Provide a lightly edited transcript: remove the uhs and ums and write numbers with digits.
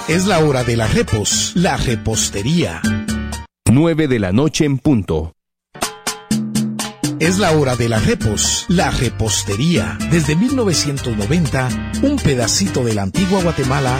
Es la hora de las repos, la repostería. 9 de la noche en punto. Es la hora de las repos, la repostería. Desde 1990, un pedacito de la antigua Guatemala